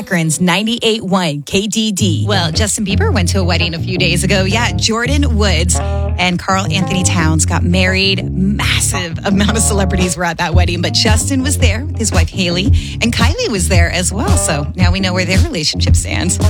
Akron's 98.1 KDD. Well, Justin Bieber went to a wedding a few days ago. Yeah, Jordan Woods and Carl Anthony Towns got married. Massive amount of celebrities were at that wedding, but Justin was there with his wife Haley, and Kylie was there as well. So now we know where their relationship stands.